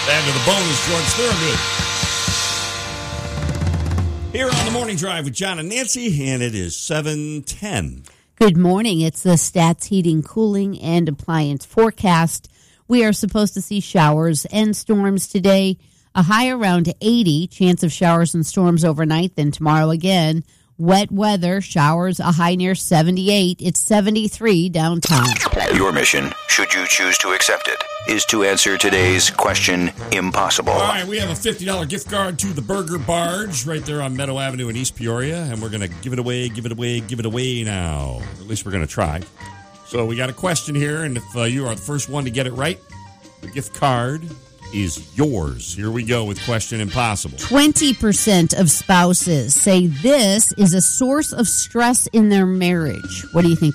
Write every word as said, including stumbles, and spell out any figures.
And to the bonus, George Thorogood. Here on the Morning Drive with John and Nancy, and it is seven ten. Good morning. It's the Stats Heating, Cooling, and Appliance forecast. We are supposed to see showers and storms today. A high around eighty, chance of showers and storms overnight, then tomorrow again. Wet weather, showers, a high near seventy-eight. It's seventy-three downtown. Your mission, should you choose to accept it, is to answer today's question impossible. All right, we have a fifty dollars gift card to the Burger Barge right there on Meadow Avenue in East Peoria, and we're going to give it away, give it away, give it away now. Or at least we're going to try. So we got a question here, and if uh, you are the first one to get it right, the gift card is yours. Here we go with Question Impossible. twenty percent of spouses say this is a source of stress in their marriage. What do you think